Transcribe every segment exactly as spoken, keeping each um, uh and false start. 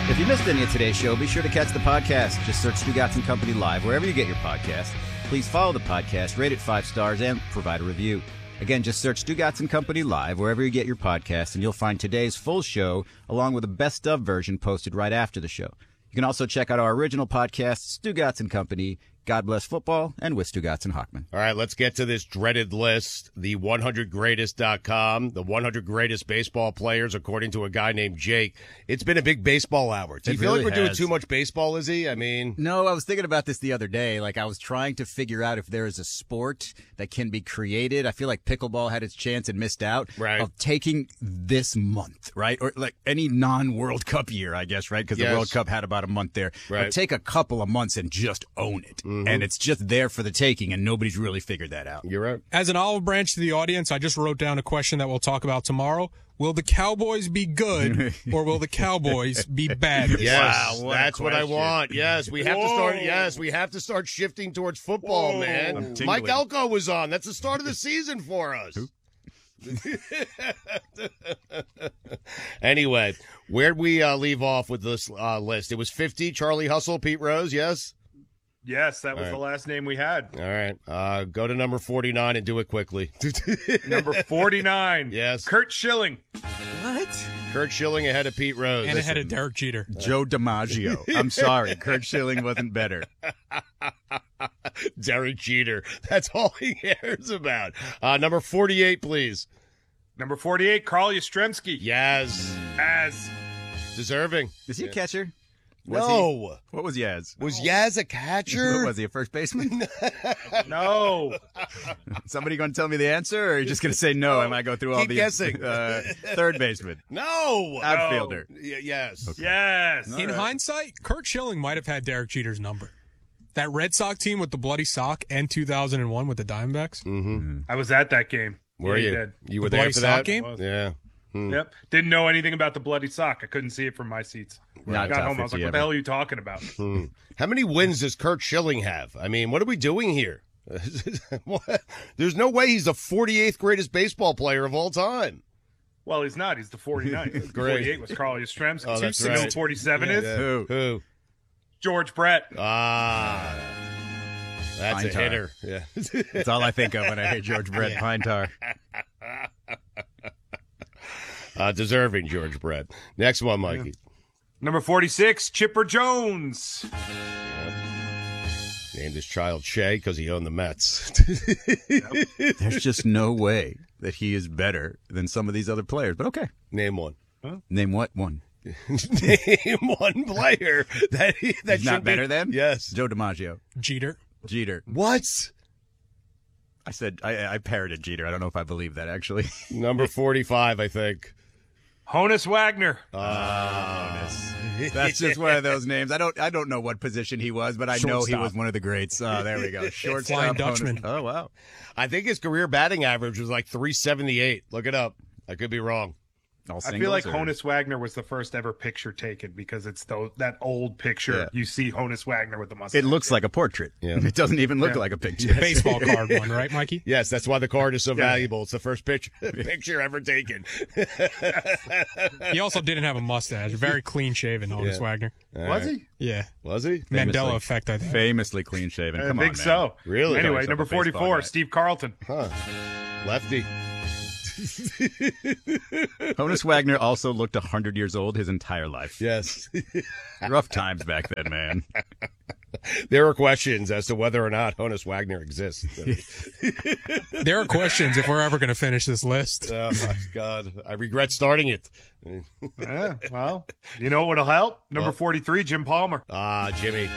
If you missed any of today's show, be sure to catch the podcast. Just search Stugotz and Company Live wherever you get your podcast. Please follow the podcast, rate it five stars, and provide a review. Again, just search Stugotz and Company Live wherever you get your podcast, and you'll find today's full show along with a best of version posted right after the show. You can also check out our original podcast, Stugotz and Company, God Bless Football, and with Stugotz and Hochman. All right, let's get to this dreaded list, the one hundred greatest dot com, the one hundred greatest baseball players, according to a guy named Jake. It's been a big baseball hour. Do you It feel really like we're doing has. too much baseball, Izzy? I mean, No, I was thinking about this the other day. Like, I was trying to figure out if there is a sport that can be created. I feel like pickleball had its chance and missed out. Right. Of taking this month, right? Or like any non-World Cup year, I guess, right? Because Yes. the World Cup had about a month there. Right. But take a couple of months and just own it. Mm-hmm. And it's just there for the taking, and nobody's really figured that out. you're right. As an olive branch to the audience, I just wrote down a question that we'll talk about tomorrow. Will the Cowboys be good or will the Cowboys be bad? Yes, Wow, what a that's what I question. want. Yes, we have to start. Yes, we have to start shifting towards football, man. I'm tingling. Mike Elko was on. That's the start of the season for us. Anyway, where'd we uh, leave off with this uh, list? It was fifty. Charlie Hustle, Pete Rose. Yes. Yes, that was All right. the last name we had. All right. Uh, go to number forty-nine and do it quickly. Number forty-nine. Yes. Kurt Schilling. What? Kurt Schilling ahead of Pete Rose. And ahead of Listen, Derek Jeter. Joe DiMaggio. I'm sorry. Kurt Schilling wasn't better. Derek Jeter. That's all he cares about. Uh, number forty-eight, please. Number forty-eight, Carl Yastrzemski. Yaz. As Deserving. Is he a catcher? Was he? No. What was Yaz? Was Yaz a catcher? What was he, a first baseman? no. Somebody going to tell me the answer, or are you just going to say no? I might go through all Keep the guessing. Uh, third baseman, No. outfielder. Y- yes. Yes. In right. hindsight, Kurt Schilling might have had Derek Jeter's number. That Red Sox team with the bloody sock and two thousand one with the Diamondbacks. Mm-hmm. I was at that game. Were Yeah, he you? did. You were The there bloody for sock that game? Yeah. Hmm. Yep. Didn't know anything about the bloody sock. I couldn't see it from my seats. When Not I got top home, I was like, fifty what the ever. hell are you talking about? Hmm. How many wins does Kurt Schilling have? I mean, what are we doing here? What? There's no way he's the forty-eighth greatest baseball player of all time. Well, he's not. He's the forty-ninth. Great. forty-eight was Carl Yastrzemski. Oh, that's You know who right. forty-seven is? Who? Who? George Brett. Ah. That's Pine a tar. hitter. Yeah. That's all I think of when I hear George Brett Pine Tar. Uh, deserving George Brett. Next one, Mikey. Number forty-six, Chipper Jones. Named his child Shea because he owned the Mets. There's just no way that he is better than some of these other players. But okay, Name one. name what one? Name one player that he, that He's not should be- better than? Yes. Joe DiMaggio, Jeter. Jeter. What? I said I, I parroted Jeter. I don't know if I believe that actually. Number forty-five, I think. Honus Wagner. That's just one of those names. I don't I don't know what position he was, but I know he Shortstop. was one of the greats. Oh, there we go. Shortstop. Flying Honus- Dutchman. Oh wow. I think his career batting average was like three seventy-eight. Look it up. I could be wrong. All I feel singles, like or- Honus Wagner was the first ever picture taken because it's the, that old picture. Yeah. You see Honus Wagner with the mustache. It looks like a portrait. Yeah. It doesn't even look Yeah. like a picture. Baseball card one, right, Mikey? Yes, that's why the card is so Yeah. valuable. It's the first picture picture ever taken. He also didn't have a mustache. Very clean shaven, Honus Yeah. Wagner. Was he? Yeah. Was he? Mandela effect, I think. Famously clean shaven. I Come think on, man. so. Really? Anyway, Yourself number a baseball forty-four, guy. Steve Carlton. Huh. Lefty. Honus Wagner also looked one hundred years old his entire life. Yes. Rough times back then, man. There are questions as to whether or not Honus Wagner exists. There are questions if we're ever going to finish this list. Oh, my God. I regret starting it. Yeah, well, you know what will help? Number What? forty-three, Jim Palmer. Ah, Jimmy.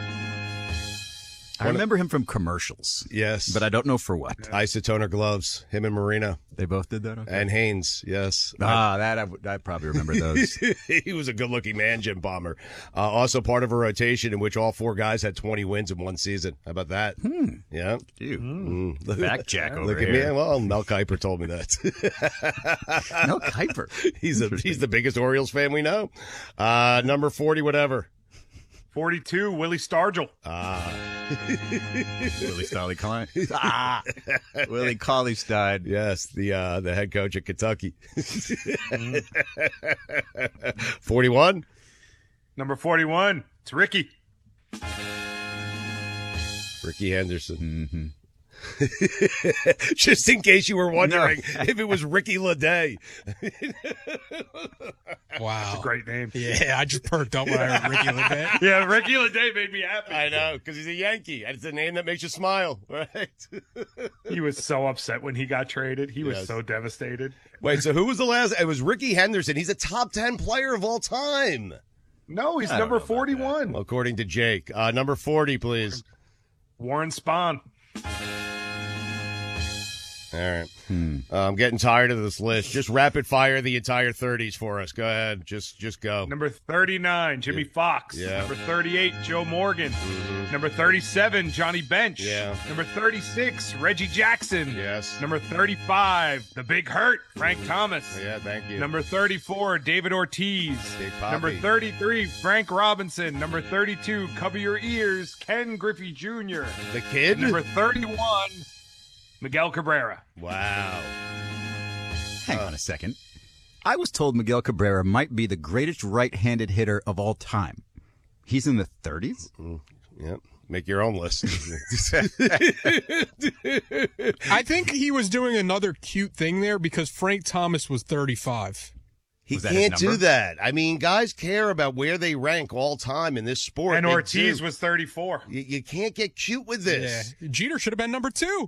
I remember him from commercials, Yes. but I don't know for what. Isotoner gloves. Him and Marina. They both did that? Okay. And Haynes. Yes. Ah, that I, would- I probably remember those. He was a good-looking man, Jim Palmer. Uh, also part of a rotation in which all four guys had twenty wins in one season. How about that? Hmm. Yeah. Ew. Mm. Look, Fact check over look at here. me. Well, Mel Kiper told me that. No, Kuiper. he's a, he's the biggest Orioles fan we know. Uh, number forty, whatever. forty-two, Willie Stargell. Ah. Willie Stolly Klein. Ah, Willie Cauley Stein. Yes, the uh, the head coach at Kentucky. forty-one. Number forty-one, it's Ricky. Ricky Henderson. Mm-hmm. Just in case you were wondering no. if it was Ricky Leday. Wow. That's a great name. Yeah, I just perked up when I heard Ricky Leday. Yeah, Ricky Leday made me happy. I know, because he's a Yankee, and it's a name that makes you smile, right? He was so upset when he got traded. He was yes. so devastated. Wait, so who was the last? It was Ricky Henderson. He's a top ten player of all time. No, he's number forty-one. According to Jake. Uh, number forty, please. Warren Spahn. All right. Hmm. Uh, I'm getting tired of this list. Just rapid fire the entire thirties for us. Go ahead. Just just go. Number thirty-nine, Jimmy yeah. Fox. Yeah. Number thirty-eight, Joe Morgan. Mm-hmm. Number thirty-seven, Johnny Bench. Yeah. Number thirty-six, Reggie Jackson. Yes. Number thirty-five, The Big Hurt, Frank mm-hmm. Thomas. Yeah, thank you. Number thirty-four, David Ortiz. Big Number thirty-three, Frank Robinson. Number thirty-two, cover your ears, Ken Griffey Junior The kid? And number thirty-one, Miguel Cabrera. Wow. Hang uh, on a second. I was told Miguel Cabrera might be the greatest right-handed hitter of all time. He's in the thirties? Mm, yep. Make your own list. I think he was doing another cute thing there because Frank Thomas was thirty-five. He can't do that. I mean, guys care about where they rank all time in this sport. And Ortiz do. was thirty-four. You, you can't get cute with this. Yeah. Jeter should have been number two.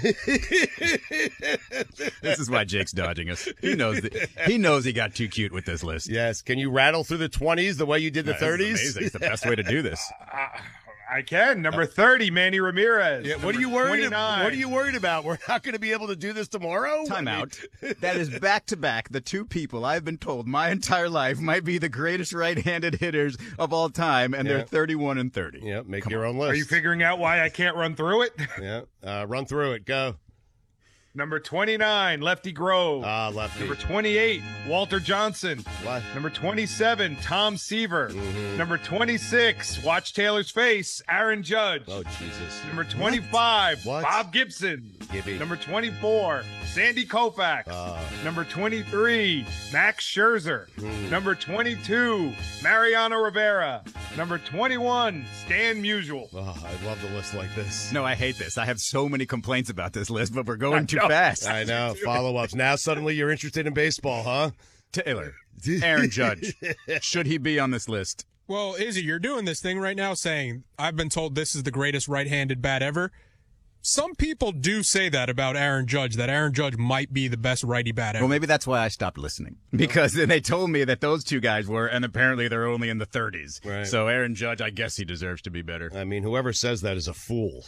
This is why Jake's dodging us. He knows that, he knows he got too cute with this list. Yes. Can you rattle through the twenties the way you did the no, thirties? Amazing. It's the best way to do this. Uh, I can. Number thirty, Manny Ramirez. Yeah, what are you worried about? What are you worried about? We're not going to be able to do this tomorrow? Time I mean... out. That is back to back the two people I've been told my entire life might be the greatest right-handed hitters of all time, and yeah. they're thirty-one and thirty. Yeah, make Come your on. own list. Are you figuring out why I can't run through it? Yeah, uh, run through it. Go. Number twenty-nine, Lefty Grove. Ah, Lefty. Number twenty-eight, Walter Johnson. What? Number twenty-seven, Tom Seaver. Mm-hmm. Number twenty-six, watch Taylor's face, Aaron Judge. Oh, Jesus. Number twenty-five, What? Bob Gibson. Gibby. Number twenty-four, Sandy Koufax. Uh. Number twenty-three, Max Scherzer. Mm. Number twenty-two, Mariano Rivera. Number twenty-one, Stan Musial. Oh, I love the list like this. No, I hate this. I have so many complaints about this list, but we're going too fast. I know. Follow-ups. Now suddenly you're interested in baseball, huh? Taylor, Aaron Judge, should he be on this list? Well, Izzy, you're doing this thing right now saying, I've been told this is the greatest right-handed bat ever. Some people do say that about Aaron Judge, that Aaron Judge might be the best righty bat ever. Well, maybe that's why I stopped listening. Because then they told me that those two guys were, and apparently they're only in the thirties. Right. So Aaron Judge, I guess he deserves to be better. I mean, whoever says that is a fool.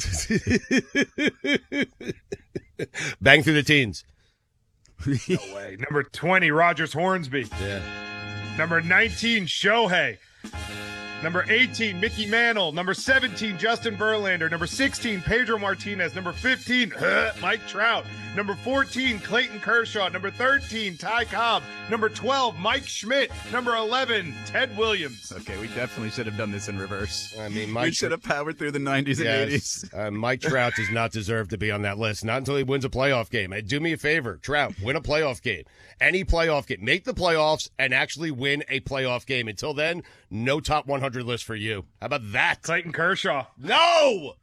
Bang through the teens. No way. Number twenty, Rogers Hornsby. Yeah. Number nineteen, Shohei. Number eighteen, Mickey Mantle. Number seventeen, Justin Verlander. Number sixteen, Pedro Martinez. Number fifteen, Mike Trout. Number fourteen, Clayton Kershaw. Number thirteen, Ty Cobb. Number twelve, Mike Schmidt. Number eleven, Ted Williams. Okay, we definitely should have done this in reverse. I mean, Mike we should have powered through the nineties and yes. eighties. Uh, Mike Trout does not deserve to be on that list. Not until he wins a playoff game. Hey, do me a favor, Trout, win a playoff game. Any playoff game. Make the playoffs and actually win a playoff game. Until then, no top one hundred list for you. How about that? Clayton Kershaw. No!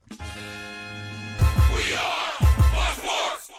We are Fox Sports.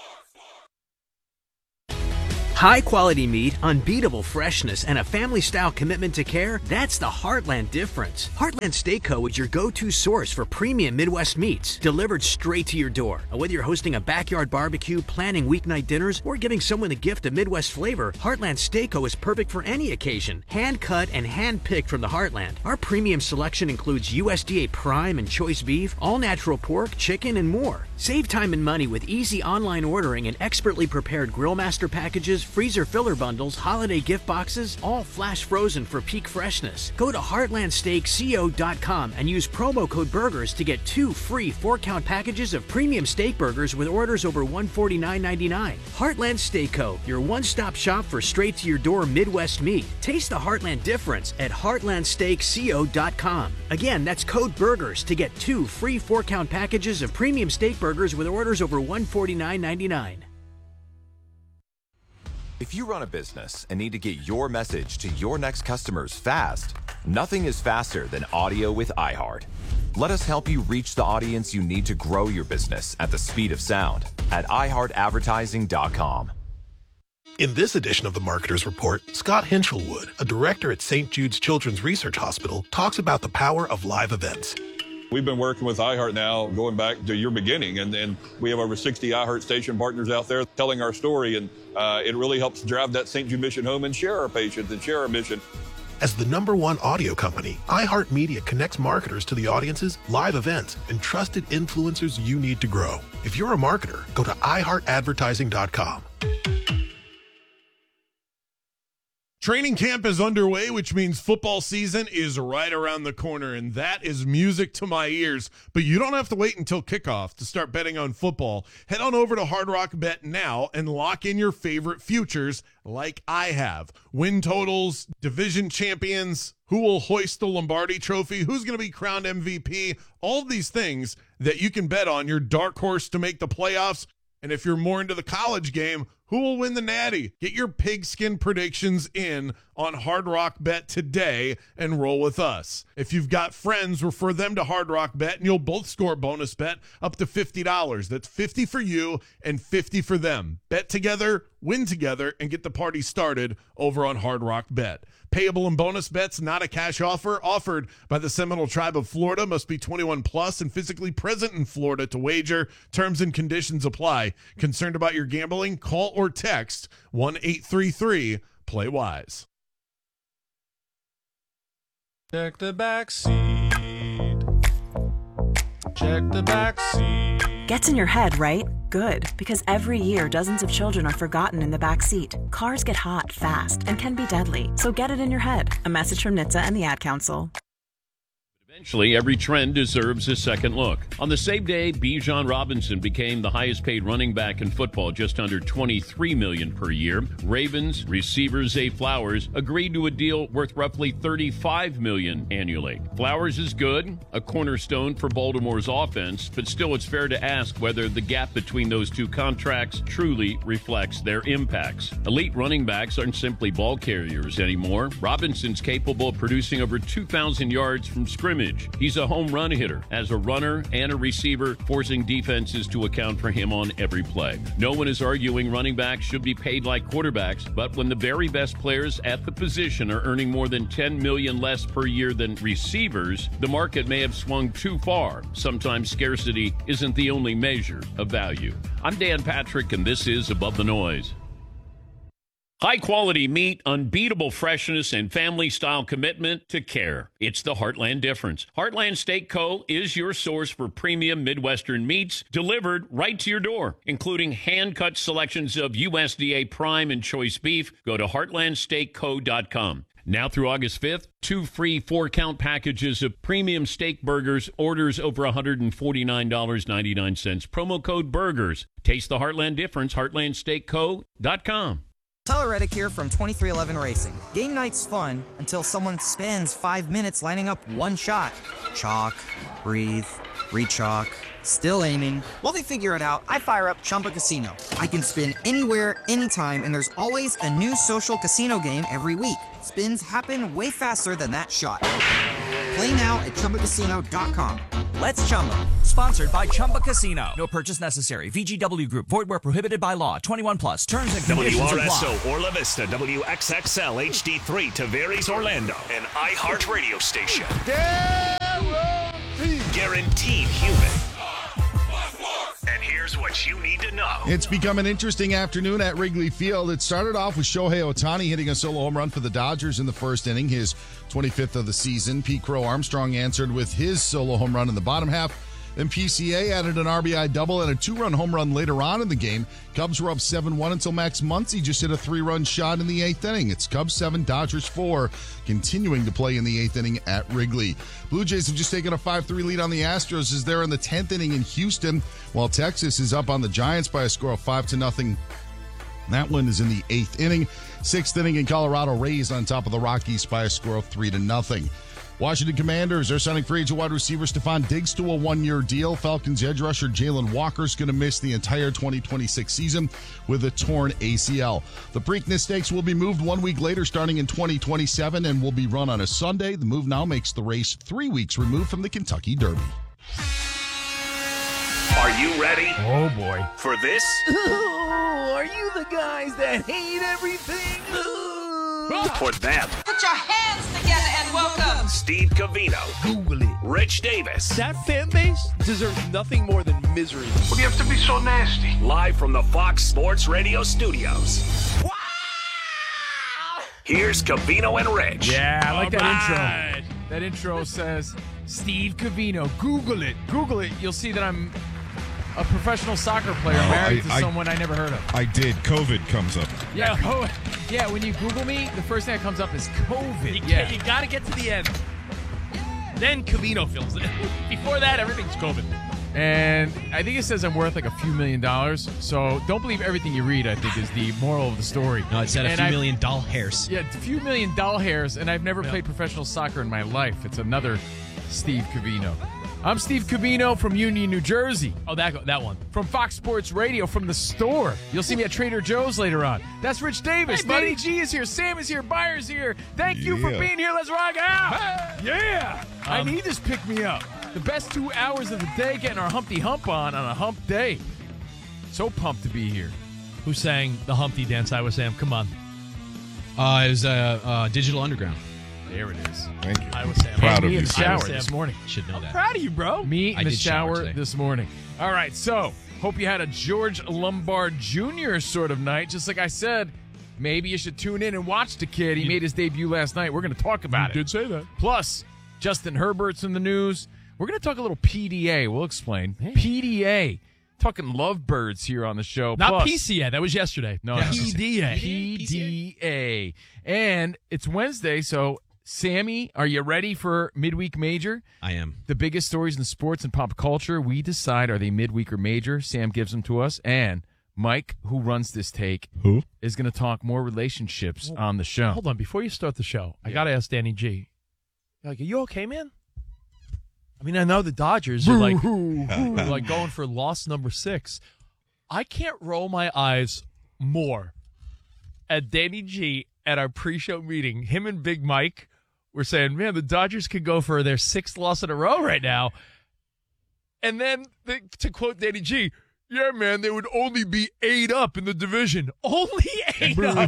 High quality meat, unbeatable freshness, and a family style commitment to care, that's the Heartland difference. Heartland Steak Co. is your go-to source for premium Midwest meats, delivered straight to your door. And whether you're hosting a backyard barbecue, planning weeknight dinners, or giving someone a gift of Midwest flavor, Heartland Steak Co. is perfect for any occasion. Hand cut and hand picked from the Heartland. Our premium selection includes U S D A prime and choice beef, all natural pork, chicken, and more. Save time and money with easy online ordering and expertly prepared Grill Master packages, freezer filler bundles, holiday gift boxes, all flash frozen for peak freshness. Go to heartland steak co dot com and use promo code BURGERS to get two free four-count packages of premium steak burgers with orders over one hundred forty-nine ninety-nine. Heartland Steak Co., your one-stop shop for straight-to-your-door Midwest meat. Taste the Heartland difference at heartland steak co dot com. Again, that's code BURGERS to get two free four-count packages of premium steak burgers with orders over one hundred forty-nine ninety-nine. If you run a business and need to get your message to your next customers fast, Nothing is faster than audio with iHeart. Let us help you reach the audience you need to grow your business at the speed of sound at i heart advertising dot com. In this edition of the Marketer's Report, Scott Hinchelwood, a director at Saint Jude's Children's Research Hospital, talks about the power of live events. We've been working with iHeart now going back to your beginning, and, and we have over sixty iHeart station partners out there telling our story, and uh, it really helps drive that Saint Jude mission home and share our patients and share our mission. As the number one audio company, iHeartMedia connects marketers to the audiences, live events, and trusted influencers you need to grow. If you're a marketer, go to i heart advertising dot com. Training camp is underway, which means football season is right around the corner, and that is music to my ears. But you don't have to wait until kickoff to start betting on football. Head on over to Hard Rock Bet now and lock in your favorite futures like I have. Win totals, division champions, who will hoist the Lombardi trophy, who's going to be crowned M V P, all of these things that you can bet on, your dark horse to make the playoffs. And if you're more into the college game, who will win the Natty? Get your pigskin predictions in on Hard Rock Bet today and roll with us. If you've got friends, refer them to Hard Rock Bet, and you'll both score a bonus bet up to fifty dollars. That's fifty for you and fifty for them. Bet together, win together, and get the party started over on Hard Rock Bet. Payable and bonus bets, not a cash offer. Offered by the Seminole Tribe of Florida. Must be twenty-one plus and physically present in Florida to wager. Terms and conditions apply. Concerned about your gambling? Call or text one eight three three play wise. Check the back seat. Check the back seat. Gets in your head, right? Good, because every year dozens of children are forgotten in the back seat. Cars get hot fast and can be deadly, so get it in your head. A message from N H T S A and the Ad Council. Eventually, every trend deserves a second look. On the same day, Bijan Robinson became the highest-paid running back in football, just under twenty-three million dollars per year. Ravens receiver Zay Flowers agreed to a deal worth roughly thirty-five million dollars annually. Flowers is good, a cornerstone for Baltimore's offense, but still it's fair to ask whether the gap between those two contracts truly reflects their impacts. Elite running backs aren't simply ball carriers anymore. Robinson's capable of producing over two thousand yards from scrimmage. He's a home run hitter as a runner and a receiver, forcing defenses to account for him on every play. No one is arguing running backs should be paid like quarterbacks, but when the very best players at the position are earning more than ten million dollars less per year than receivers, the market may have swung too far. Sometimes scarcity isn't the only measure of value. I'm Dan Patrick, and this is Above the Noise. High-quality meat, unbeatable freshness, and family-style commitment to care. It's the Heartland difference. Heartland Steak Co. is your source for premium Midwestern meats delivered right to your door, including hand-cut selections of U S D A prime and choice beef. Go to heartland steak co dot com. Now through August fifth, two free four-count packages of premium steak burgers, orders over one hundred forty-nine dollars and ninety-nine cents. Promo code BURGERS. Taste the Heartland difference, heartland steak co dot com. Tyler Reddick here from twenty-three eleven Racing. Game night's fun until someone spends five minutes lining up one shot. Chalk, breathe, re-chalk, still aiming. While they figure it out, I fire up Chumba Casino. I can spin anywhere, anytime, and there's always a new social casino game every week. Spins happen way faster than that shot. Play now at chumba casino dot com. Let's Chumba. Sponsored by Chumba Casino. No purchase necessary. V G W Group. Void where prohibited by law. twenty-one plus. Terms and conditions W R S O apply. Orla Vista, W X X L H D three, Tavares, Orlando, an iHeart radio station. Guaranteed. Guaranteed human. And here's what you need to know. It's become an interesting afternoon at Wrigley Field. It started off with Shohei Ohtani hitting a solo home run for the Dodgers in the first inning, his twenty-fifth of the season. Pete Crow Armstrong answered with his solo home run in the bottom half. Then P C A added an R B I double and a two-run home run later on in the game. Cubs were up seven one until Max Muncy just hit a three-run shot in the eighth inning. It's Cubs seven, Dodgers four, continuing to play in the eighth inning at Wrigley. Blue Jays have just taken a five three lead on the Astros as they're in the tenth inning in Houston, while Texas is up on the Giants by a score of five to nothing. That one is in the eighth inning. Sixth inning in Colorado, Rays on top of the Rockies by a score of three to nothing. Washington Commanders are signing free agent wide receiver Stephon Diggs to a one-year deal. Falcons edge rusher Jalen Walker is going to miss the entire twenty twenty-six season with a torn A C L. The Preakness Stakes will be moved one week later starting in twenty twenty-seven and will be run on a Sunday. The move now makes the race three weeks removed from the Kentucky Derby. Are you ready? Oh, boy. For this? Ooh, are you the guys that hate everything? For them? Put your hands together and welcome Steve Covino. Google it. Rich Davis. That fan base deserves nothing more than misery. Well, you have to be so nasty. Live from the Fox Sports Radio studios. Wow! Here's Covino and Rich. Yeah, I like All that right. intro. That intro says, Steve Covino. Google it. Google it. You'll see that I'm a professional soccer player Oh, married I- to I- someone I never heard of. I did. COVID comes up. Yeah, co- yeah. When you Google me, the first thing that comes up is COVID. You yeah, can't- you got to get to the end. Then Covino fills it. Before that, everything's COVID. And I think it says I'm worth like a few million dollars. So don't believe everything you read, I think, is the moral of the story. No, it said a And few I've- million doll hairs. Yeah, a few million doll hairs, and I've never played professional soccer in my life. It's another Steve Covino. I'm Steve Covino from Union, New Jersey. Oh, that that one. From Fox Sports Radio, from the store. You'll see me at Trader Joe's later on. That's Rich Davis. Hey, buddy. Danny G is here. Sam is here. Byers here. Thank you for Yeah. being here. Let's rock out. Yeah. I Um, need this pick me up. The best two hours of the day getting our Humpty Hump on on a hump day. So pumped to be here. Who sang the Humpty Dance? I was Sam. Come on. Uh, it was uh, uh, Digital Underground. There it is. Thank you. I was Sam. Proud me of in you, the Sam. shower Sam. this morning. Should know that. Proud of you, bro. Me I in the did shower shower today. this morning. All right, so hope you had a George Lombard Junior sort of night. Just like I said, maybe you should tune in and watch the kid. He made his debut last night. We're going to talk about it. did say that. Plus, Justin Herbert's in the news. We're going to talk a little P D A. We'll explain. P D A. Talking lovebirds here on the show. Not Plus, P C A. That was yesterday. No, P D A. P D A. And it's Wednesday, so Sammy, are you ready for Midweek Major? I am. The biggest stories in sports and pop culture, we decide are they midweek or major. Sam gives them to us. And Mike, who runs this take, Who? is going to talk more relationships on the show. Hold on. Before you start the show, I got to ask Danny G. Like, are you okay, man? I mean, I know the Dodgers are like, are like going for loss number six. I can't roll my eyes more at Danny G at our pre-show meeting. Him and Big Mike were saying, man, the Dodgers could go for their sixth loss in a row right now. And then, the, to quote Danny G, yeah, man, they would only be eight up in the division. Only eight up.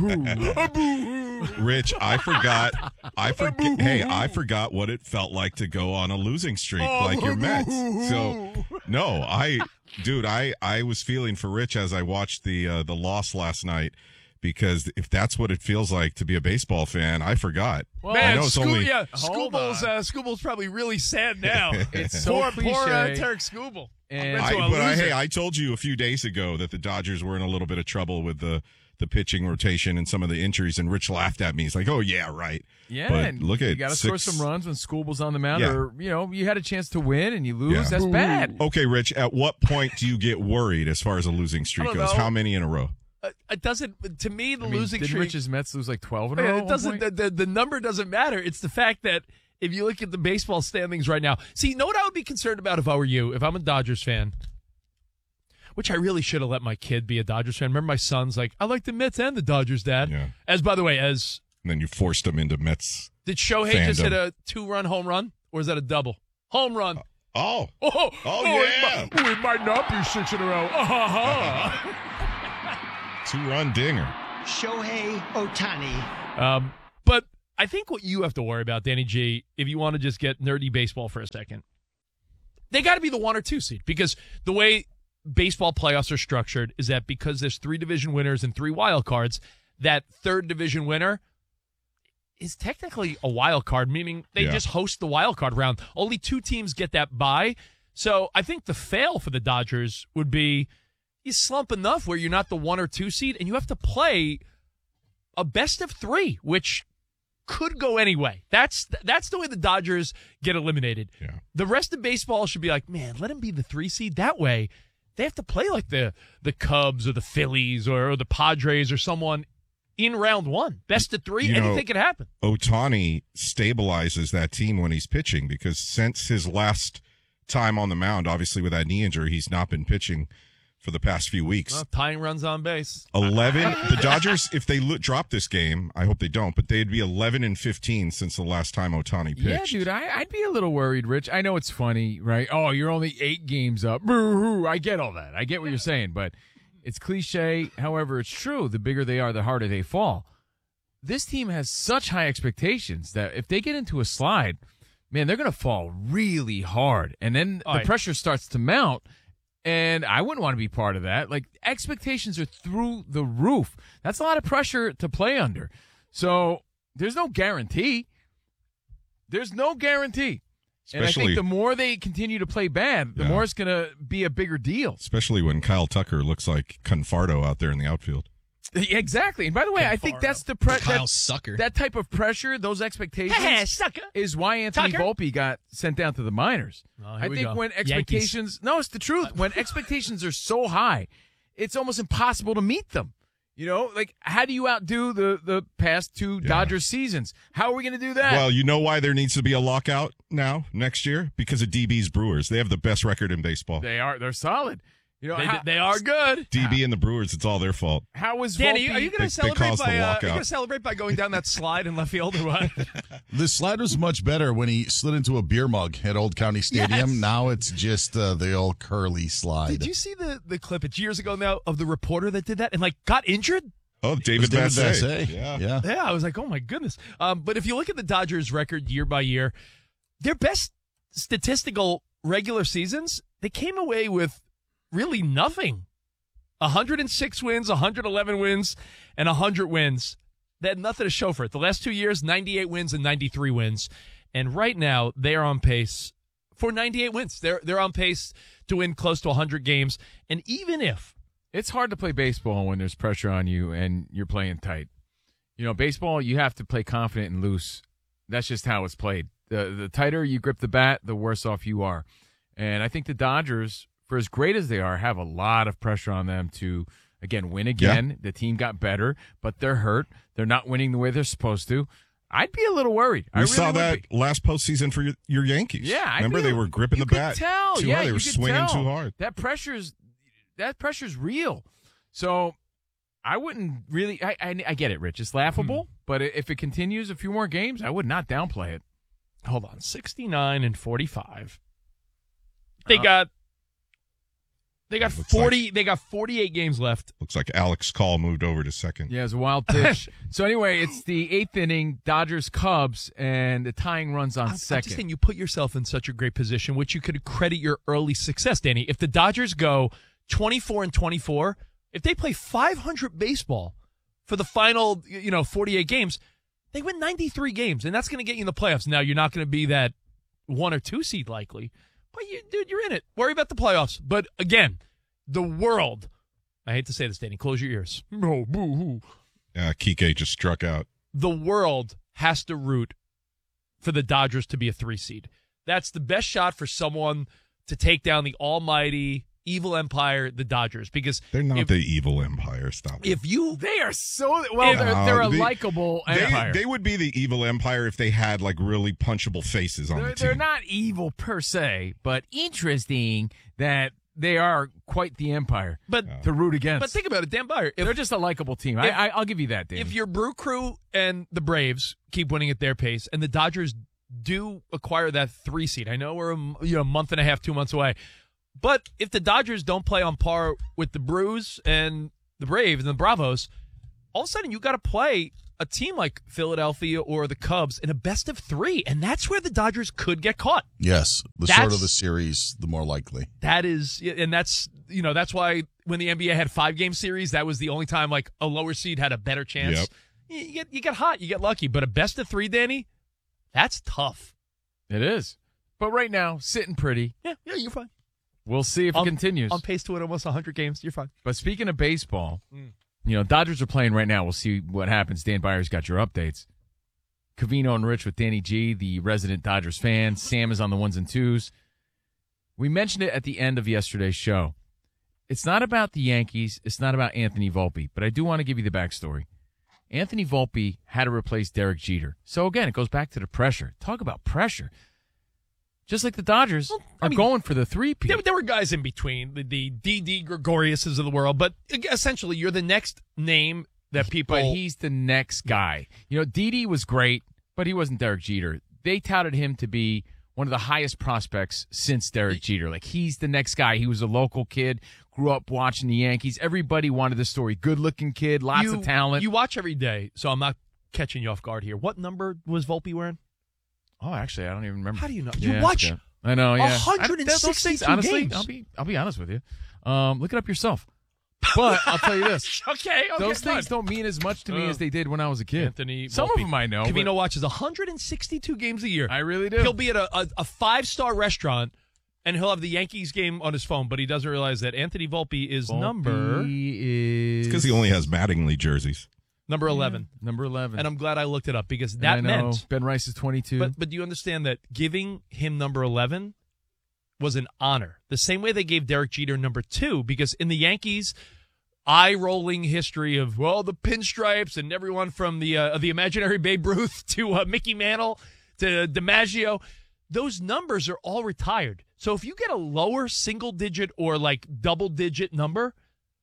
Rich, I forgot. I forget. Hey, I forgot what it felt like to go on a losing streak like your Mets. So, no, I, dude, I, I was feeling for Rich as I watched the uh, the loss last night, because if that's what it feels like to be a baseball fan, I forgot. Well, I know it's Scoo- only. yeah, Hold Scooble's, on. uh, Scooble's probably really sad now. It's so poor, poor uh, cliche. Tarek Scooble. And I, Into a but I, loser. hey, I told you a few days ago that the Dodgers were in a little bit of trouble with the the pitching rotation and some of the injuries, and Rich laughed at me. He's like, "Oh yeah, right." Yeah, but and look at you got to score six- some runs when Scooble's on the mound, Yeah. or you know you had a chance to win and you lose. Yeah. That's bad. Okay, Rich, at what point do you get worried as far as a losing streak I don't goes? know. How many in a row? Uh, it doesn't. To me, the I mean, losing didn't streak. Rich's Mets lose like twelve in a Yeah, row? it at one doesn't. point? The, the the number doesn't matter. It's the fact that if you look at the baseball standings right now, see, you know what I would be concerned about if I were you, if I'm a Dodgers fan, which I really should have let my kid be a Dodgers fan. Remember, my son's like, I like the Mets and the Dodgers, Dad. Yeah. As by the way, as And then you forced them into Mets. did Shohei just Fandom. hit a two-run home run, or is that a double home run? Oh, Oh, oh, oh, yeah. It might, oh, it might not be six in a row. Uh-huh. two-run dinger. Shohei Ohtani. Um, but I think what you have to worry about, Danny G, if you want to just get nerdy baseball for a second, they got to be the one or two seed, because the way baseball playoffs are structured is that because there's three division winners and three wild cards, that third division winner is technically a wild card, meaning they Yeah. just host the wild card round. Only two teams get that bye. So I think the fail for the Dodgers would be you slump enough where you're not the one or two seed, and you have to play a best of three, which could go anyway. That's that's the way the Dodgers get eliminated. Yeah. The rest of baseball should be like, man, let them be the three seed. That way, they have to play like the the Cubs or the Phillies or, or the Padres or someone in round one. Best of three, You know, anything could happen. Ohtani stabilizes that team when he's pitching because since his last time on the mound, obviously with that knee injury, he's not been pitching for the past few weeks. Well, tying runs on base. eleven The Dodgers, if they lo- drop this game, I hope they don't, but they'd be eleven and fifteen since the last time Ohtani pitched. Yeah, dude, I, I'd be a little worried, Rich. I know it's funny, right? Oh, you're only eight games up. Boo-hoo. I get all that. I get what you're saying, but it's cliche. However, it's true. The bigger they are, the harder they fall. This team has such high expectations that if they get into a slide, man, they're going to fall really hard. And then All the right. pressure starts to mount. And I wouldn't want to be part of that. Like, expectations are through the roof. That's a lot of pressure to play under. So there's no guarantee. There's no guarantee. and I Especially- think the more they continue to play bad, the Yeah. more it's going to be a bigger deal. Especially when Kyle Tucker looks like Confardo out there in the outfield. Yeah, exactly. And by the way, I think that's the pre- Kyle that, Sucker. that type of pressure, those expectations, Hey, sucker. is why Anthony Tucker. Volpe got sent down to the minors. Oh, here I we think go. when Yankees. expectations, no, it's the truth. When expectations are so high, it's almost impossible to meet them. You know, like how do you outdo the the past two Dodgers seasons? How are we going to do that? Well, you know why there needs to be a lockout now next year? Because of D B's Brewers. They have the best record in baseball. they are they're solid. You know, They, how, they are good. D B and the Brewers, it's all their fault. how was Danny, Volpe? are you going They- to celebrate caused the by? Uh, are you lockout. going to celebrate by going down that slide in left field or what? The slide was much better when he slid into a beer mug at Old County Stadium. Yes. Now it's just uh, the old curly slide. Did you see the the clip? It's years ago now of the reporter that did that and like got injured. Oh, David, David Vassay. Vassay. Yeah. Yeah. Yeah, I was like, oh my goodness. Um, but if you look at the Dodgers' record year by year, their best statistical regular seasons, they came away with really nothing. one hundred six wins, one hundred eleven wins, and one hundred wins. They had nothing to show for it. The last two years, ninety-eight wins and ninety-three wins. And right now, they are on pace for ninety-eight wins. They're they're on pace to win close to one hundred games. And even if It's hard to play baseball when there's pressure on you and you're playing tight. You know, baseball, you have to play confident and loose. That's just how it's played. The the tighter you grip the bat, the worse off you are. And I think the Dodgers, for as great as they are, have a lot of pressure on them to, again, win again. Yeah. The team got better, but they're hurt. They're not winning the way they're supposed to. I'd be a little worried. I We really saw would that be. last postseason for your, your Yankees. Yeah, I'd remember be they a- were gripping you the could bat tell. too yeah, hard. They you were could swinging tell. too hard. That pressure's that pressure's real. So I wouldn't really. I I, I get it, Rich. It's laughable, but i- if it continues a few more games, I would not downplay it. hold on, sixty-nine and forty-five. They Uh, got they got Looks forty. They got forty-eight games left. Looks like Alex Call moved over to second. Yeah, it's a wild pitch. So anyway, it's the eighth inning, Dodgers Cubs, and the tying runs on I'm, I'm second. just saying, you put yourself in such a great position, which you could credit your early success, Danny. If the Dodgers go twenty-four and twenty-four, if they play five hundred baseball for the final, you know, forty-eight games, they win ninety-three games, and that's going to get you in the playoffs. Now, you're not going to be that one or two seed likely, but you, dude, you're in it. Worry about the playoffs. But again, the world. I hate to say this, Danny. Close your ears. No, boo-hoo. Uh, Kike just struck out. The world has to root for the Dodgers to be a three seed. That's the best shot for someone to take down the almighty evil empire, the Dodgers, because They're not if, the evil empire. Stop it. if you They are so well. If- they're, they're a Uh, they- likable They, empire. they would be the evil empire if they had like really punchable faces on They're, the team. they're not evil per se, but interesting that they are quite the empire. But to root against. but think about it, Dan Byer. If, they're just a likable team. I, if- I, I'll give you that, Dan. if your Brew Crew and the Braves keep winning at their pace, and the Dodgers do acquire that three seed, I know we're a, m- you know a month and a half, two months away, but if the Dodgers don't play on par with the Brews and the Braves and the Bravos, all of a sudden you got to play a team like Philadelphia or the Cubs in a best of three, and that's where the Dodgers could get caught. Yes, the That's- shorter the series, the more likely. That is, and that's you know that's why when the N B A had five game series, that was the only time like a lower seed had a better chance. Yep. You, you get you get hot, you get lucky, but a best of three, Danny, that's tough. it is. But right now, sitting pretty. Yeah, yeah, you're fine. We'll see if On- it continues. On pace to win almost one hundred games, you're fine. But speaking of baseball, Mm. you know, Dodgers are playing right now. We'll see what happens. Dan Byer's got your updates. Covino and Rich with Danny G, the resident Dodgers fan. Sam is on the ones and twos. We mentioned it at the end of yesterday's show. It's not about the Yankees. It's not about Anthony Volpe, but I do want to give you the backstory. Anthony Volpe had to replace Derek Jeter. So, again, it goes back to the pressure. Talk about pressure. Just like the Dodgers well, are mean, going for the three-peat. There, there were guys in between, the, the D D Gregoriuses of the world, but essentially you're the next name that people... But he's the next guy. You know, Didi was great, but he wasn't Derek Jeter. They touted him to be one of the highest prospects since Derek Jeter. Like, he's the next guy. He was a local kid, grew up watching the Yankees. Everybody wanted the story. Good-looking kid, lots you, of talent. You watch every day, so I'm not catching you off guard here. What number was Volpe wearing? Oh, actually, I don't even remember. How do you know? Yeah, you watch yeah. I know, yeah. one hundred sixty-two things, honestly, games. I'll be, I'll be honest with you. Um, look it up yourself. But I'll tell you this. okay, okay. Those fine. things don't mean as much to me uh, as they did when I was a kid. Anthony Some Volpe. of them I know. Covino but... watches one hundred sixty-two games a year. I really do. He'll be at a, a, a five-star restaurant, and he'll have the Yankees game on his phone, but he doesn't realize that Anthony Volpe is Volpe number... is... because he only has Mattingly jerseys. Number eleven. Yeah, number eleven. And I'm glad I looked it up, because that I know. meant... Ben Rice is twenty-two. But, but do you understand that giving him number eleven was an honor? The same way they gave Derek Jeter number two, because in the Yankees... eye-rolling history of, well, the pinstripes and everyone from the uh, the imaginary Babe Ruth to uh, Mickey Mantle to DiMaggio, those numbers are all retired. So if you get a lower single-digit or, like, double-digit number,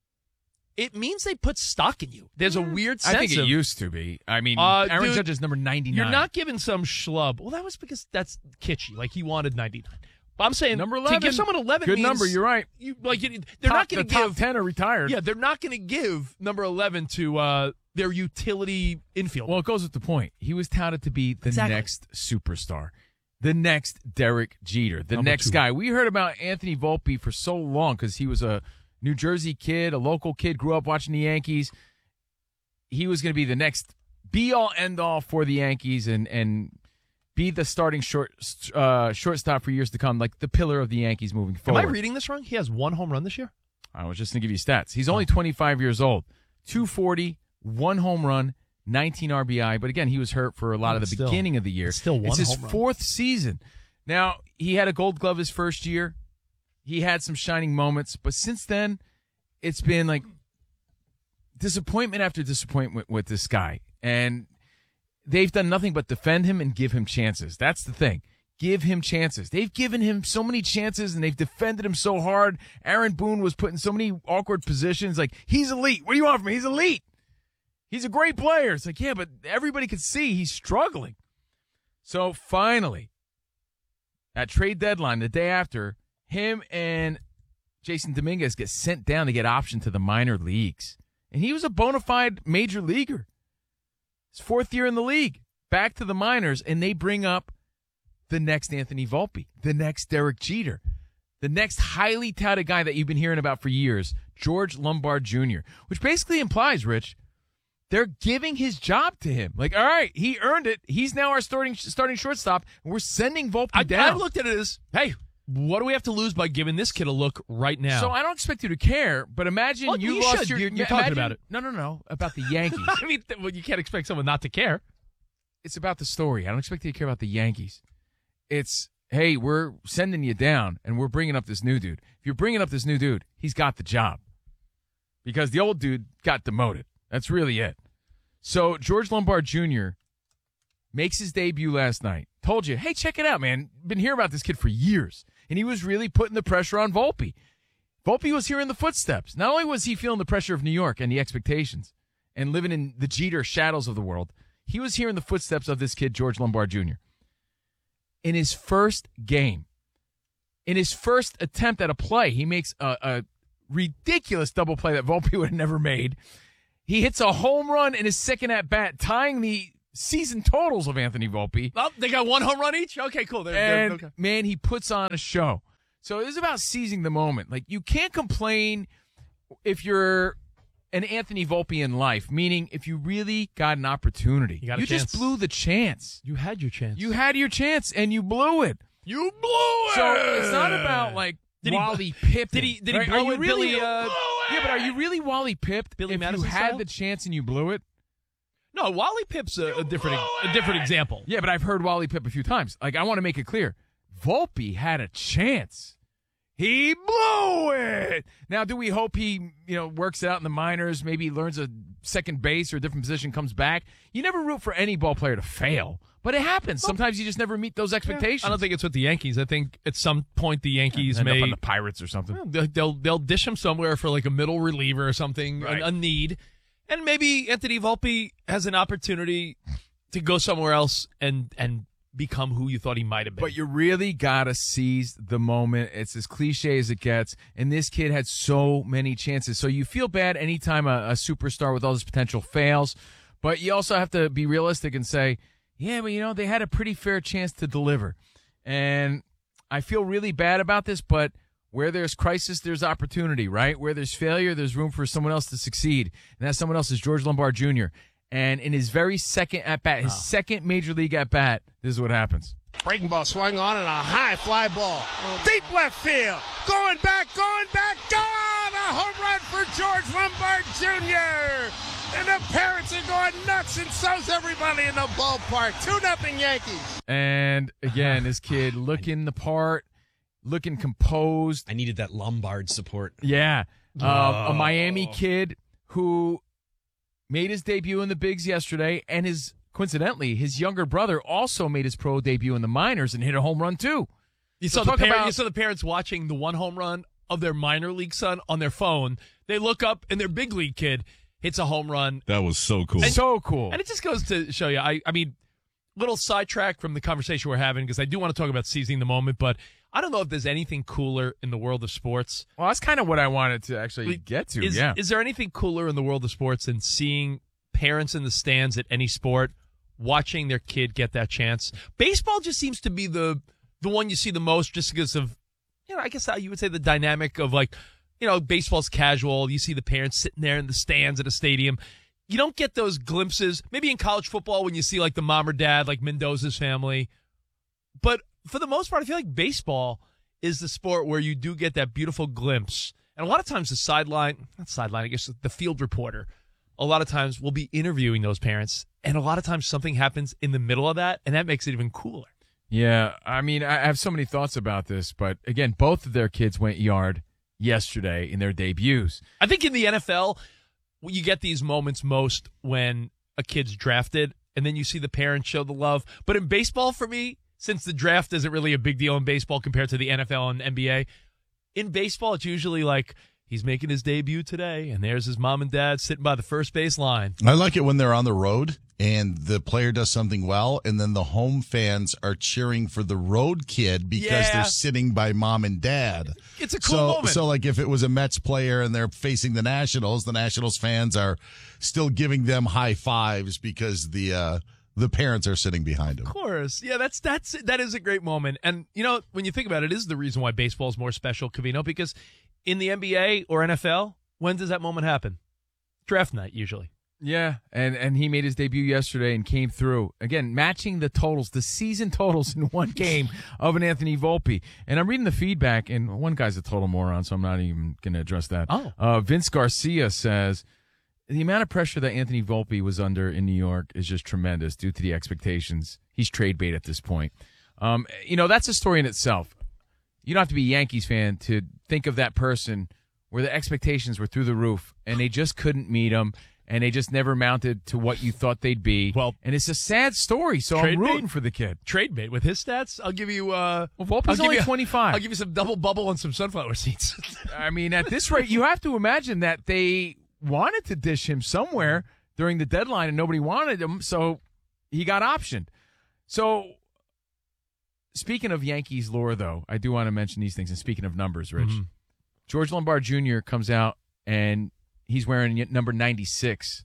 it means they put stock in you. There's a weird sense I think it of, used to be. I mean, uh, Aaron dude, Judge is number ninety-nine. You're not giving some schlub. Well, that was because that's kitschy. Like, he wanted ninety-nine. But I'm saying number to eleven. give someone eleven Good means number, you're right. You, like, you, they're top, not going the to give... top ten are retired. Yeah, they're not going to give number eleven to uh, their utility infield. Well, it goes with the point. He was touted to be the Exactly. next superstar, the next Derek Jeter, the Number next two. guy. We heard about Anthony Volpe for so long because he was a New Jersey kid, a local kid, grew up watching the Yankees. He was going to be the next be-all, end-all for the Yankees and and be the starting short uh, shortstop for years to come, like the pillar of the Yankees moving forward. Am I reading this wrong? He has one home run this year? I was just going to give you stats. He's only twenty-five years old. two forty, one home run, nineteen R B I. But again, he was hurt for a lot of the Still. beginning of the year. Still one It's his home run. fourth season. Now, he had a gold glove his first year. He had some shining moments. But since then, it's been like disappointment after disappointment with this guy. And they've done nothing but defend him and give him chances. That's the thing. Give him chances. They've given him so many chances, and they've defended him so hard. Aaron Boone was put in so many awkward positions. Like, he's elite. What do you want from me? He's elite. He's a great player. It's like, yeah, but everybody could see he's struggling. So finally, at trade deadline, the day after, him and Jason Dominguez get sent down to get optioned to the minor leagues. And he was a bona fide major leaguer. His fourth year in the league, back to the minors, and they bring up the next Anthony Volpe, the next Derek Jeter, the next highly touted guy that you've been hearing about for years, George Lombard Junior, which basically implies, Rich, they're giving his job to him. Like, all right, he earned it. He's now our starting starting shortstop, and we're sending Volpe I, down. I looked at it as, hey, what do we have to lose by giving this kid a look right now? So I don't expect you to care, but imagine Well, you, you lost should. your... You're- you're imagine- talking about it. No, no, no, about the Yankees. I mean, th- well, you can't expect someone not to care. It's about the story. I don't expect you to care about the Yankees. It's, hey, we're sending you down, and we're bringing up this new dude. If you're bringing up this new dude, he's got the job. Because the old dude got demoted. That's really it. So George Lombard Junior makes his debut last night. Told you, hey, check it out, man. Been hearing about this kid for years. And he was really putting the pressure on Volpe. Volpe was hearing the footsteps. Not only was he feeling the pressure of New York and the expectations and living in the Jeter shadows of the world, he was hearing the footsteps of this kid, George Lombard Junior In his first game, in his first attempt at a play, he makes a, a ridiculous double play that Volpe would have never made. He hits a home run in his second at-bat, tying the season totals of Anthony Volpe. Oh, they got one home run each? Okay, cool. They're, And, they're, okay. man, he puts on a show. So it is about seizing the moment. Like, you can't complain if you're an Anthony Volpe in life, meaning if you really got an opportunity. You got a you chance. just blew the chance. You had your chance. You had your chance, and you blew it. You blew it! So it's not about, like, Did he- Wally Pippen. Did he, did he right? blow Are you it, really, Billy? Uh, Yeah, but are you really Wally Pipped Billy if Madison you had style? the chance and you blew it? no, Wally Pipp's a, a different a different example. Yeah, but I've heard Wally Pipp a few times. Like, I want to make it clear. Volpe had a chance. He blew it. Now, do we hope he, you know, works it out in the minors, maybe learns a second base or a different position comes back. You never root for any ball player to fail, but it happens. Sometimes you just never meet those expectations. I don't think it's with the Yankees. I think at some point the Yankees End may up on the Pirates or something. They'll, they'll they'll dish him somewhere for like a middle reliever or something, Right. a, a need, and maybe Anthony Volpe has an opportunity to go somewhere else and and become who you thought he might have been. But you really got to seize the moment. It's as cliche as it gets. And this kid had so many chances. So you feel bad anytime a, a superstar with all this potential fails. But you also have to be realistic and say, yeah, but, you know, they had a pretty fair chance to deliver. And I feel really bad about this, but where there's crisis, there's opportunity, right? Where there's failure, there's room for someone else to succeed. And that someone else is George Lombard Junior And in his very second at-bat, his Oh. second major league at-bat, this is what happens. Breaking ball swung on and a high fly ball. Deep left field. Going back, going back, gone! A home run for George Lombard Junior And the parents are going nuts, and so's everybody in the ballpark. two nothing Yankees. And again, this kid looking the part, looking composed. I needed that Lombard support. Yeah. Uh, Oh. A Miami kid who made his debut in the bigs yesterday, and his coincidentally, his younger brother also made his pro debut in the minors and hit a home run too. You So saw the talk parent, about- you saw the parents watching the one home run of their minor league son on their phone. They look up and their big league kid hits a home run. That was so cool. And- so cool. And it just goes to show you. I, I mean, little sidetrack from the conversation we're having because I do want to talk about seizing the moment, but I don't know if there's anything cooler in the world of sports. Well, that's kind of what I wanted to actually get to. Is, yeah. is there anything cooler in the world of sports than seeing parents in the stands at any sport watching their kid get that chance? Baseball just seems to be the the one you see the most just because of, you know, I guess how you would say the dynamic of like, you know, baseball's casual. You see the parents sitting there in the stands at a stadium. You don't get those glimpses. Maybe in college football when you see like the mom or dad, like Mendoza's family. But for the most part, I feel like baseball is the sport where you do get that beautiful glimpse. And a lot of times the sideline, not sideline, I guess the field reporter, a lot of times will be interviewing those parents. And a lot of times something happens in the middle of that, and that makes it even cooler. Yeah, I mean, I have so many thoughts about this, but again, both of their kids went yard yesterday in their debuts. I think in the N F L, you get these moments most when a kid's drafted, and then you see the parents show the love. But in baseball, for me, since the draft isn't really a big deal in baseball compared to the N F L and N B A, in baseball, it's usually like he's making his debut today, and there's his mom and dad sitting by the first base line. I like it when they're on the road and the player does something well, and then the home fans are cheering for the road kid because Yeah. they're sitting by mom and dad. It's a cool so, moment. So, like, if it was a Mets player and they're facing the Nationals, the Nationals fans are still giving them high fives because the uh, the parents are sitting behind them. Of course. Yeah, that's that's that is a great moment. And, you know, when you think about it, it is the reason why baseball is more special, Covino, because in the N B A or N F L, when does that moment happen? Draft night, usually. Yeah, and, and he made his debut yesterday and came through. Again, matching the totals, the season totals in one game of an Anthony Volpe. And I'm reading the feedback, and one guy's a total moron, so I'm not even going to address that. Oh. Uh, Vince Garcia says, the amount of pressure that Anthony Volpe was under in New York is just tremendous due to the expectations. He's trade bait at this point. Um, you know, that's a story in itself. You don't have to be a Yankees fan to think of that person where the expectations were through the roof, and they just couldn't meet him. And they just never mounted to what you thought they'd be. Well, and it's a sad story, so Trade I'm rooting bait. for the kid. Trade bait. With his stats, I'll give you uh Well, Volpe's I'll give only you- twenty-five. I'll give you some double bubble and some sunflower seeds. I mean, at this rate, you have to imagine that they wanted to dish him somewhere during the deadline, and nobody wanted him, so he got optioned. So, speaking of Yankees lore, though, I do want to mention these things, and speaking of numbers, Rich, Mhm. George Lombard Junior comes out, and he's wearing number ninety-six.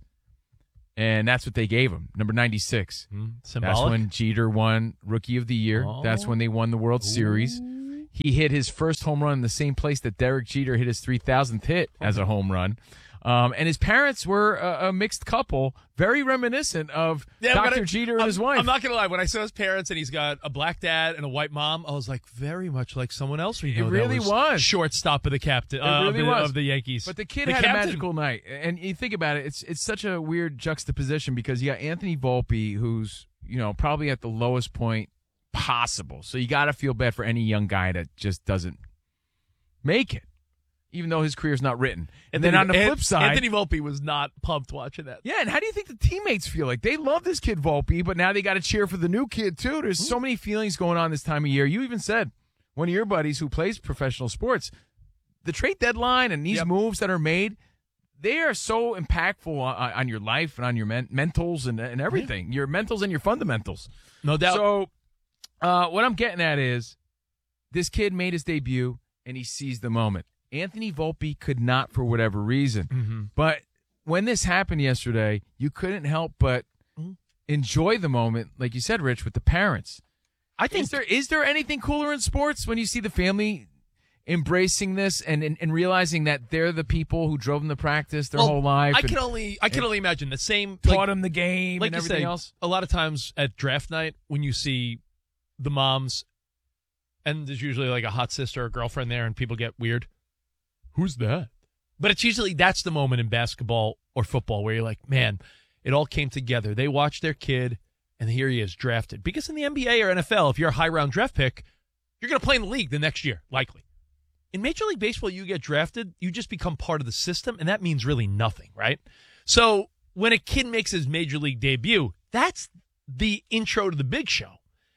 And that's what they gave him, number ninety-six. Mm, That's symbolic. when Jeter won Rookie of the Year. Oh. That's when they won the World Series. He hit his first home run in the same place that Derek Jeter hit his three thousandth hit as a home run. Um, and his parents were a, a mixed couple, very reminiscent of I'm Doctor gonna- Jeter and I'm- his wife. I'm not going to lie. When I saw his parents and he's got a black dad and a white mom, I was like, very much like someone else we It know. that really was. shortstop of the captain It uh, really of, the, was. of the Yankees. But the kid The had captain. a magical night. And you think about it, it's it's such a weird juxtaposition because you got Anthony Volpe, who's, you know, probably at the lowest point possible. So you got to feel bad for any young guy that just doesn't make it. even though his career's not written. And Anthony, then on the An- flip side, Anthony Volpe was not pumped watching that. yeah, and how do you think the teammates feel? Like, they love this kid Volpe, but now they got to cheer for the new kid, too. There's so many feelings going on this time of year. You even said, one of your buddies who plays professional sports, the trade deadline and these Yep. moves that are made, they are so impactful on, on your life and on your men- mentals and, and everything, your mentals and your fundamentals. No doubt. So uh, what I'm getting at is this kid made his debut, and he seized the moment. Anthony Volpe could not for whatever reason. Mm-hmm. But when this happened yesterday, you couldn't help but enjoy the moment, like you said, Rich, with the parents. I think is there is there anything cooler in sports when you see the family embracing this and, and, and realizing that they're the people who drove them to practice their Well, whole life? I and- can only I can and only imagine the same taught like, them the game like and you everything say, else. A lot of times at draft night when you see the moms and there's usually like a hot sister or girlfriend there and people get weird. Who's that? But it's usually that's the moment in basketball or football where you're like, man, it all came together. They watched their kid and here he is drafted. Because in the N B A or N F L, if you're a high round draft pick, you're going to play in the league the next year, likely. In Major League Baseball, you get drafted, you just become part of the system, and that means really nothing, right? So when a kid makes his Major League debut, that's the intro to the big show.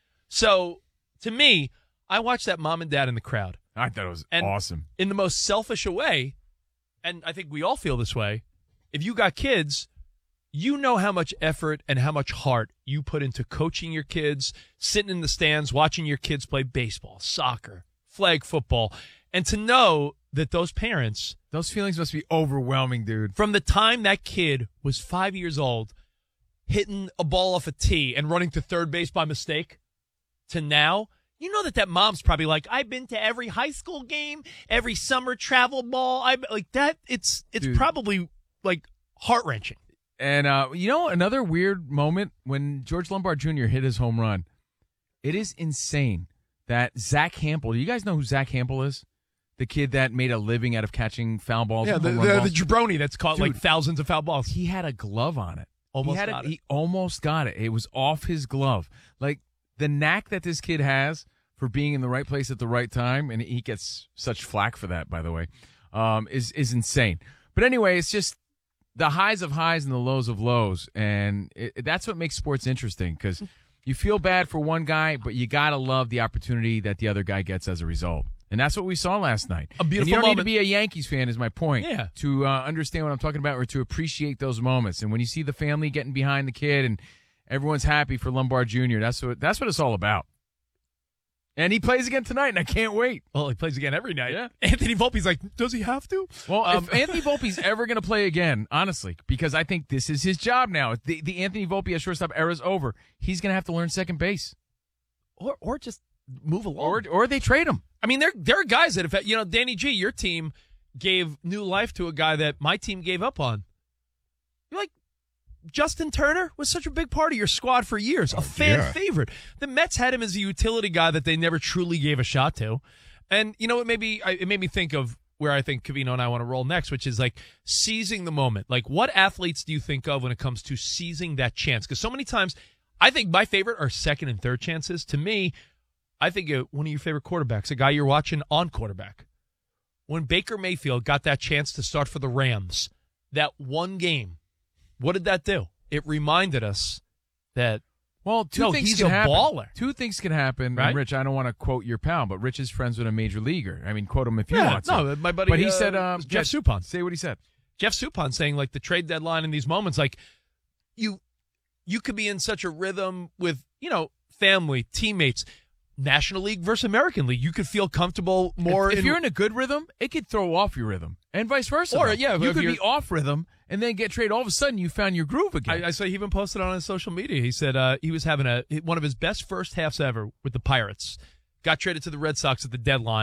So to me, I watched that mom and dad in the crowd. I thought it was And awesome. in the most selfish a way, and I think we all feel this way, if you got kids, you know how much effort and how much heart you put into coaching your kids, sitting in the stands, watching your kids play baseball, soccer, flag football, and to know that those parents, Those feelings must be overwhelming, dude. from the time that kid was five years old, hitting a ball off a tee and running to third base by mistake, to now, you know that that mom's probably like, I've been to every high school game, every summer travel ball. I like that. It's it's Dude. probably like heart wrenching. And, uh, you know, another weird moment when George Lombard Junior hit his home run, it is insane that Zach Hampel, do you guys know who Zach Hampel is? The kid that made a living out of catching foul balls. Yeah, and the, home run the, the balls. jabroni that's caught like Dude. thousands of foul balls. He had a glove on it. Almost he had got a, it. He almost got it. It was off his glove. Like, the knack that this kid has for being in the right place at the right time, and he gets such flack for that, by the way, um, is is insane. But anyway, it's just the highs of highs and the lows of lows, and it, it- that's what makes sports interesting because you feel bad for one guy, but you gotta love the opportunity that the other guy gets as a result. And that's what we saw last night. A beautiful and you don't moment. need to be a Yankees fan, is my point. Yeah. To uh, understand what I'm talking about or to appreciate those moments. And when you see the family getting behind the kid and everyone's happy for Lombard Junior, that's what that's what it's all about. And he plays again tonight, and I can't wait. Well, he plays again every night. Yeah. Anthony Volpe's like, does he have to? Well, Um, if Anthony Volpe's ever going to play again, honestly, because I think this is his job now. The, the Anthony Volpe at shortstop era is over. He's going to have to learn second base. or or just move along. Or or they trade him. I mean, there there are guys that have, you know, Danny G, your team gave new life to a guy that my team gave up on. You're like, Justin Turner was such a big part of your squad for years, a fan yeah. favorite. The Mets had him as a utility guy that they never truly gave a shot to. And, you know, it made me, it made me think of where I think Covino and I want to roll next, which is like seizing the moment. Like, what athletes do you think of when it comes to seizing that chance? Because so many times, I think my favorite are second and third chances. To me, I think uh, one of your favorite quarterbacks, a guy you're watching on quarterback. When Baker Mayfield got that chance to start for the Rams, that one game, what did that do? It reminded us that, Well, two no, things he's can a happen. baller. Two things can happen. Right? And Rich, I don't want to quote your pal, but Rich is friends with a major leaguer. I mean, quote him if you Yeah, want to. no, my buddy, But he uh, said, um, Jeff yeah, Suppan. Say what he said. Jeff Suppan saying, like, the trade deadline in these moments, like, you you could be in such a rhythm with, you know, family, teammates, National League versus American League. You could feel comfortable more. If, if in, you're in a good rhythm, it could throw off your rhythm, and vice versa. Or, though. yeah, you if could you're- be off rhythm and then get traded. All of a sudden, you found your groove again. I, I saw he even posted on his social media. He said uh, he was having a one of his best first halves ever with the Pirates. Got traded to the Red Sox at the deadline.